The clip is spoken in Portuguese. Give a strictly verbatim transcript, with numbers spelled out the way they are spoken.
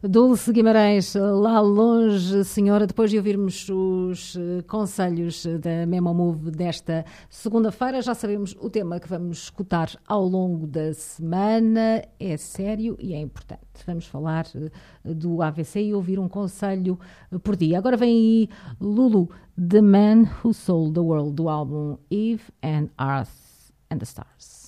Dulce Guimarães, lá longe, senhora, depois de ouvirmos os conselhos da Memo Move desta segunda-feira, já sabemos o tema que vamos escutar ao longo da semana. É sério e é importante. Vamos falar do A V C e ouvir um conselho por dia. Agora vem aí Lulu, The Man Who Sold the World, do álbum Eve and Earth and the Stars.